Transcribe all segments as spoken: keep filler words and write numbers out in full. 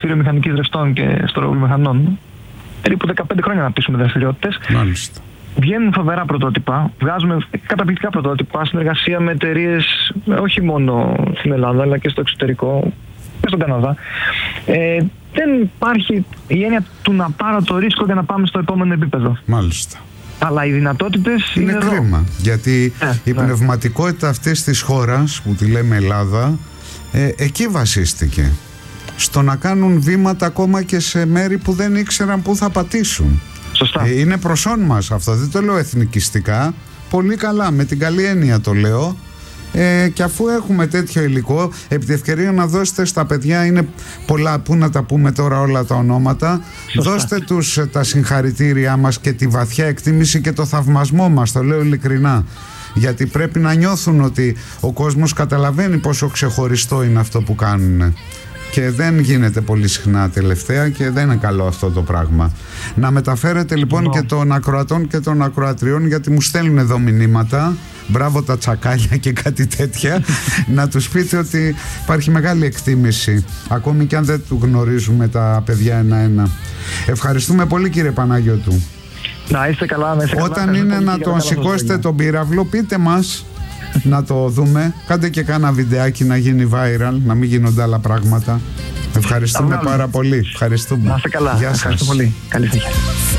Εργαστήριο Μηχανικής Ρευστών και Στρογλομηχανών. Περίπου δεκαπέντε χρόνια να πείσουμε δραστηριότητες. Μάλιστα. Βγαίνουν φοβερά πρωτότυπα. Βγάζουμε καταπληκτικά πρωτότυπα. Συνεργασία με εταιρείες όχι μόνο στην Ελλάδα αλλά και στο εξωτερικό και στον Καναδά. Ε, δεν υπάρχει η έννοια του να πάρω το ρίσκο για να πάμε στο επόμενο επίπεδο. Μάλιστα. Αλλά οι δυνατότητες είναι, είναι εδώ. κρίμα, γιατί ε, η ναι. πνευματικότητα αυτής της χώρας που τη λέμε Ελλάδα, ε, εκεί βασίστηκε. Στο να κάνουν βήματα ακόμα και σε μέρη που δεν ήξεραν πού θα πατήσουν. Σωστά. Ε, είναι προσόν μας αυτό, δεν το λέω εθνικιστικά. Πολύ καλά, με την καλή έννοια το λέω. Ε, και αφού έχουμε τέτοιο υλικό, επί τη ευκαιρία να δώσετε στα παιδιά, είναι πολλά, πού να τα πούμε τώρα όλα τα ονόματα. Σωστά. Δώστε τους τα συγχαρητήριά μας και τη βαθιά εκτίμηση και το θαυμασμό μας, το λέω ειλικρινά. Γιατί πρέπει να νιώθουν ότι ο κόσμος καταλαβαίνει πόσο ξεχωριστό είναι αυτό που κάνουν. Και δεν γίνεται πολύ συχνά τελευταία και δεν είναι καλό αυτό το πράγμα. Να μεταφέρετε λοιπόν no. και των ακροατών και των ακροατριών, γιατί μου στέλνουν εδώ μηνύματα, μπράβο τα τσακάλια και κάτι τέτοια, να τους πείτε ότι υπάρχει μεγάλη εκτίμηση, ακόμη και αν δεν του γνωρίζουμε τα παιδιά ένα-ένα. Ευχαριστούμε πολύ, κύριε Παναγιώτου. Να είστε καλά, να είστε Όταν καλά, είναι να τον σηκώσετε τον πύραυλο, πείτε μας να το δούμε. Κάντε και κάνα βιντεάκι να γίνει viral, να μην γίνονται άλλα πράγματα. Ευχαριστούμε πάρα πολύ. Ευχαριστούμε. Να είστε καλά. Γεια σας. Ευχαριστώ πολύ. Καλή συνέχεια.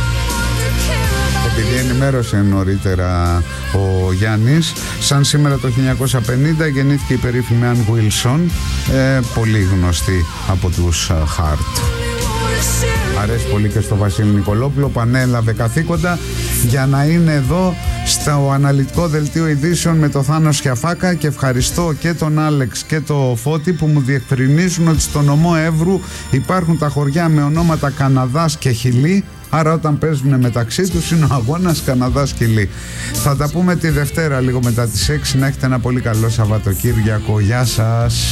Επειδή ενημέρωσε νωρίτερα ο Γιάννης, σαν σήμερα το χίλια εννιακόσια πενήντα γεννήθηκε η περίφημη Αν Wilson, ε, πολύ γνωστή από τους Heart. Αρέσει πολύ και στο Βασίλη Νικολόπουλο που ανέλαβε καθήκοντα για να είναι εδώ στο αναλυτικό δελτίο ειδήσεων με το Θάνο Σιαφάκα, και ευχαριστώ και τον Άλεξ και το Φώτη που μου διευκρινίζουν ότι στο νομό Εύρου υπάρχουν τα χωριά με ονόματα Καναδάς και Χιλή, άρα όταν παίζουν μεταξύ τους είναι ο αγώνας Καναδάς Χιλή. Θα τα πούμε τη Δευτέρα λίγο μετά τις έξι. Να έχετε ένα πολύ καλό Σαββατοκύριακο. Γεια σας.